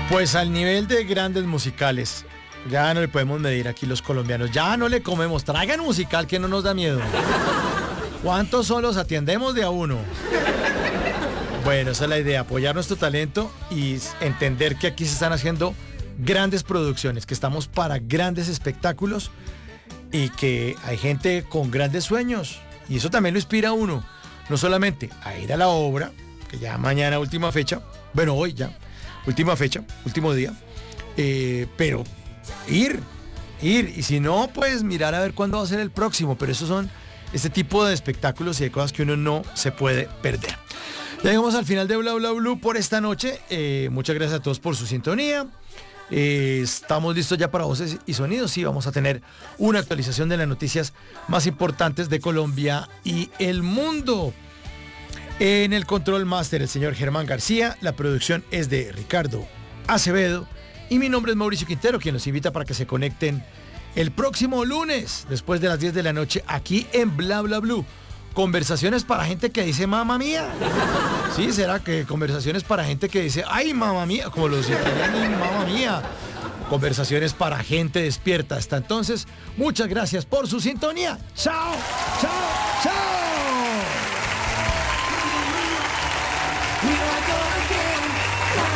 Pues al nivel de grandes musicales, ya no le podemos medir aquí los colombianos, ya no le comemos, traigan musical que no nos da miedo. ¿Cuántos solos atiendemos de a uno? Bueno, esa es la idea, apoyar nuestro talento y entender que aquí se están haciendo grandes producciones, que estamos para grandes espectáculos y que hay gente con grandes sueños y eso también lo inspira a uno, no solamente a ir a la obra, que ya mañana última fecha, bueno hoy ya, última fecha, último día, pero ir, y si no, pues mirar a ver cuándo va a ser el próximo, pero esos son este tipo de espectáculos y de cosas que uno no se puede perder. Ya llegamos al final de Bla Bla Blue por esta noche, muchas gracias a todos por su sintonía. Estamos listos ya para voces y sonidos. Sí, vamos a tener una actualización de las noticias más importantes de Colombia y el mundo. En el control máster el señor Germán García, la producción es de Ricardo Acevedo y mi nombre es Mauricio Quintero, quien los invita para que se conecten el próximo lunes después de las 10 de la noche aquí en Bla Bla Blue. Conversaciones para gente que dice mamá mía. Sí, será que conversaciones para gente que dice ay mamá mía, como los italianos, mamá mía. Conversaciones para gente despierta. Hasta entonces, muchas gracias por su sintonía. Chao, chao, chao.